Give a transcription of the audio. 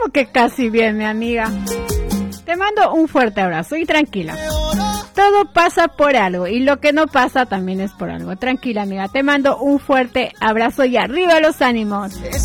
¿Cómo que casi bien, mi amiga? Te mando un fuerte abrazo y tranquila. Todo pasa por algo y lo que no pasa también es por algo. Tranquila, amiga. Te mando un fuerte abrazo y arriba los ánimos.